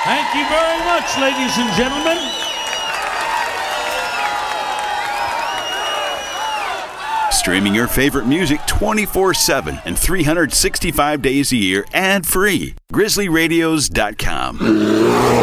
Thank you very much, ladies and gentlemen. Streaming your favorite music 24/7 and 365 days a year ad-free. GrizzlyRadios.com.